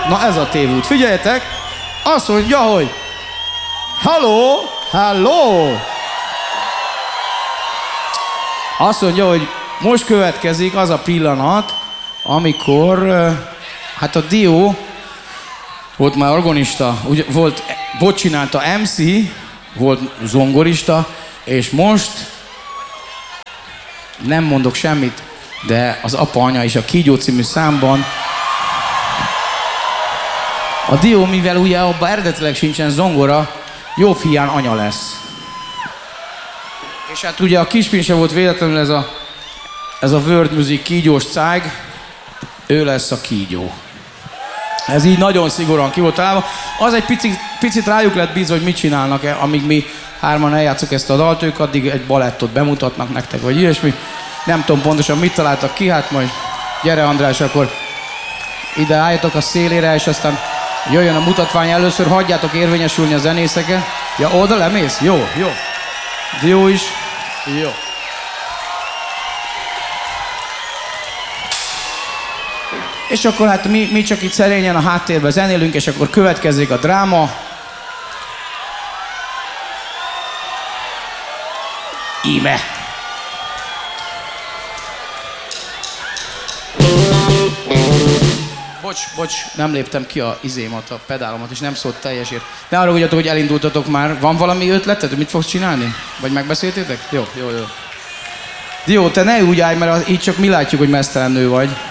Na ez a tévút. Figyeljetek! Azt mondja, hogy halló, halló! Azt mondja, hogy most következik az a pillanat, amikor hát a Dio volt már organista, volt csinálta MC, volt zongorista, és most nem mondok semmit, de az Apa, Anya és a Kígyó című számban a Dio, mivel ugye abban eredetileg sincsen zongora, jobb hiány anya lesz. És hát ugye a Kispin sem volt véletlenül ez a World Music kígyós cág, ő lesz a kígyó. Ez így nagyon szigorúan ki volt találva. Az egy picit rájuk lett bízva, hogy mit csinálnak, amíg mi hárman eljátszuk ezt a dalt, ők addig egy balettot bemutatnak nektek, vagy ilyesmi. Nem tudom pontosan mit találtak ki, hát majd gyere András, akkor ide álljatok a szélére, és aztán jöjjön a mutatvány először, hagyjátok érvényesülni a zenészeket. Ja, oda lemész? Jó, jó. Jó is. Jó. És akkor hát mi csak itt szerényen a háttérben zenélünk, és akkor következik a dráma. Íme. Bocs, nem léptem ki a izémat, a pedálomat, és nem szólt teljesért. Ne arra hogy elindultatok már. Van valami ötleted, hogy mit fogsz csinálni? Vagy megbeszéltétek? Jó. Jó, te ne úgy állj, mert így csak mi látjuk, hogy meztelen nő vagy.